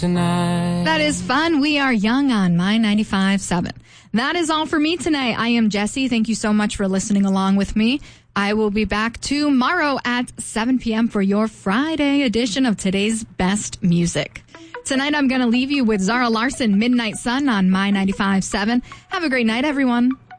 tonight. That is fun. We are young on My 95.7. That is all for me tonight. I am Jessie. Thank you so much for listening along with me. I will be back tomorrow at 7 p.m. for your Friday edition of today's best music. Tonight, I'm going to leave you with Zara Larsson, Midnight Sun on My 95.7. Have a great night, everyone.